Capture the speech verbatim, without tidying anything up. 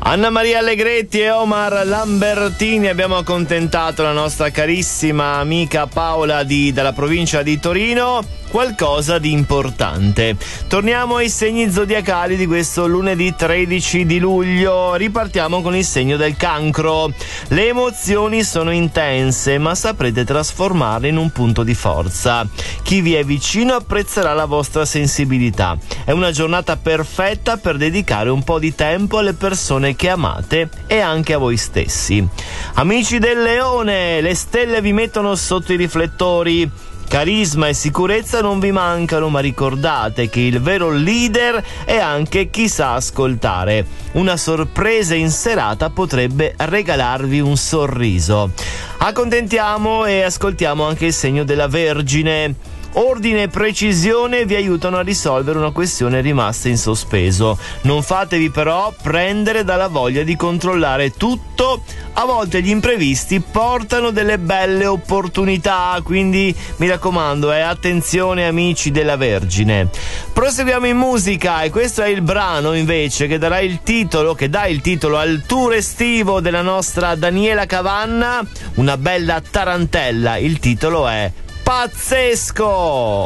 Anna Maria Allegretti e Omar Lambertini abbiamo accontentato la nostra carissima amica Paola di, dalla provincia di Torino. Qualcosa di importante. Torniamo ai segni zodiacali di questo lunedì tredici di luglio. Ripartiamo con il segno del Cancro. Le emozioni sono intense, ma saprete trasformarle in un punto di forza. Chi vi è vicino apprezzerà la vostra sensibilità. È una giornata perfetta per dedicare un po' di tempo alle persone che amate e anche a voi stessi. Amici del Leone, le stelle vi mettono sotto i riflettori. Carisma e sicurezza non vi mancano, ma ricordate che il vero leader è anche chi sa ascoltare. Una sorpresa in serata potrebbe regalarvi un sorriso. Accontentiamo e ascoltiamo anche il segno della Vergine. Ordine e precisione vi aiutano a risolvere una questione rimasta in sospeso. Non fatevi però prendere dalla voglia di controllare tutto. A volte gli imprevisti portano delle belle opportunità, quindi mi raccomando, eh, attenzione amici della Vergine. Proseguiamo in musica e questo è il brano invece che darà il titolo, che dà il titolo al tour estivo della nostra Daniela Cavanna, una bella tarantella. Il titolo è Pazzesco!